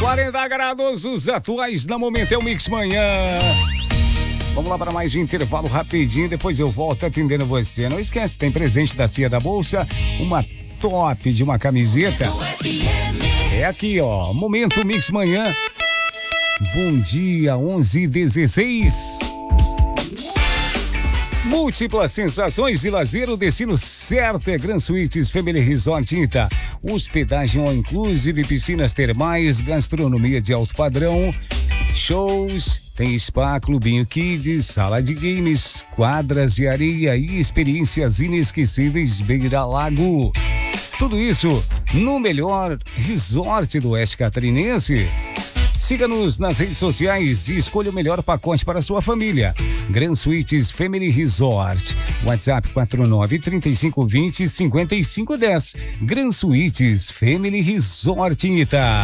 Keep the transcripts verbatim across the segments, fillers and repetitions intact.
quarenta graus, os atuais na Momento é o Mix Manhã. Vamos lá para mais um intervalo rapidinho, depois eu volto atendendo você. Não esquece, tem presente da Cia da Bolsa, uma top de uma camiseta. É aqui, ó, Momento Mix Manhã. Bom dia, onze e dezesseis. Múltiplas sensações de lazer, o destino certo é Grand Suites Family Resort Ita. Hospedagem all inclusive, piscinas termais, gastronomia de alto padrão, shows, tem spa, clubinho kids, sala de games, quadras de areia e experiências inesquecíveis beira-lago. Tudo isso no melhor resort do Oeste Catarinense. Siga-nos nas redes sociais e escolha o melhor pacote para a sua família. Grand Suites Family Resort. WhatsApp quatro nove, três cinco dois zero, cinco cinco um zero. Grand Suites Family Resort Ita.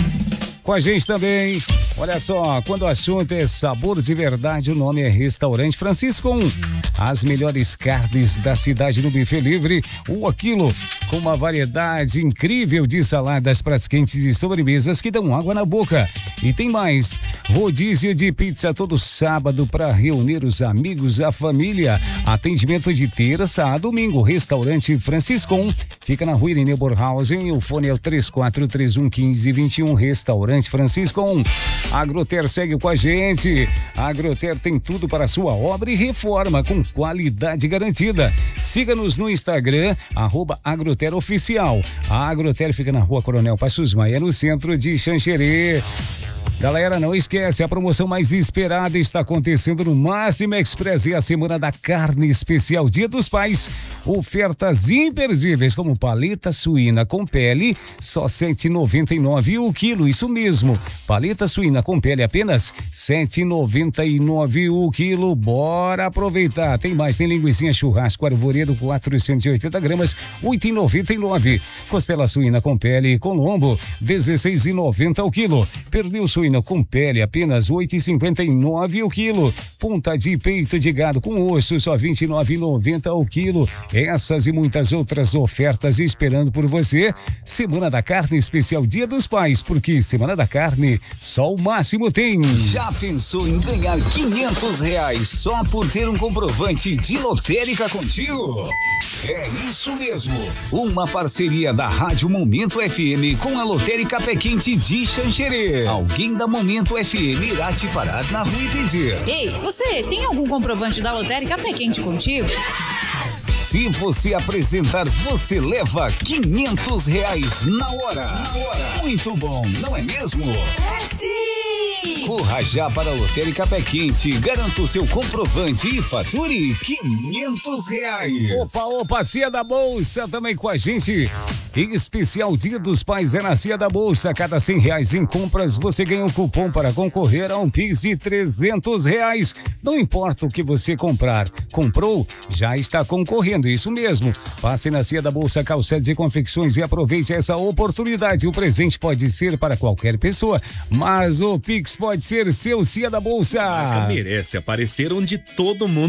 Com a gente também, olha só, quando o assunto é sabor de verdade, o nome é Restaurante Franciscon. As melhores carnes da cidade no buffet livre, o quilo, com uma variedade incrível de saladas, pratos quentes e sobremesas que dão água na boca. E tem mais, rodízio de pizza todo sábado para reunir os amigos, a família. Atendimento de terça a domingo. Restaurante Franciscon, fica na rua Irineu Borhausen, o fone é o três quatro três um, um cinco dois um. Restaurante Franciscon. Agroter segue com a gente. A Agroter tem tudo para sua obra e reforma com qualidade garantida. Siga-nos no Instagram, arroba Agroter Oficial. A Agroter fica na rua Coronel Passos Maia, no centro de Xanxerê. Galera, não esquece, a promoção mais esperada está acontecendo no Máxima Express, e a Semana da Carne Especial Dia dos Pais. Ofertas imperdíveis como paleta suína com pele, só sete reais e noventa e nove centavos o quilo, isso mesmo. Paleta suína com pele apenas sete reais e noventa e nove centavos o quilo. Bora aproveitar. Tem mais, tem linguiça churrasco arvoredo quatrocentos e oitenta gramas, oito reais e noventa e nove centavos. Costela suína com pele com lombo, dezesseis reais e noventa centavos o quilo. Pernil suína com pele apenas oito reais e cinquenta e nove centavos o quilo. Ponta de peito de gado com osso só vinte e nove reais e noventa centavos o quilo. Essas e muitas outras ofertas esperando por você. Semana da Carne Especial Dia dos Pais, porque Semana da Carne só o máximo tem. Já pensou em ganhar quinhentos reais só por ter um comprovante de lotérica contigo? É isso mesmo. Uma parceria da Rádio Momento F M com a Lotérica Pé Quente de Xanxerê. Alguém da Momento F M irá te parar na rua e pedir: ei, você tem algum comprovante da Lotérica Pé Quente contigo? Se você apresentar, você leva quinhentos reais na hora. Na hora. Muito bom, não é mesmo? É sim! Corra já para a Lotérica Pé Quente, garanta o seu comprovante e fature quinhentos reais. Opa, opa, Cia da Bolsa também com a gente. Especial Dia dos Pais é na Cia da Bolsa. Cada cem reais em compras, você ganha um cupom para concorrer a um Pix de trezentos reais. Não importa o que você comprar, comprou, já está concorrendo, isso mesmo. Passe na Cia da Bolsa Calçados e Confecções e aproveite essa oportunidade. O presente pode ser para qualquer pessoa, mas o Pix pode ser seu. Cia da Bolsa. A marca merece aparecer onde todo mundo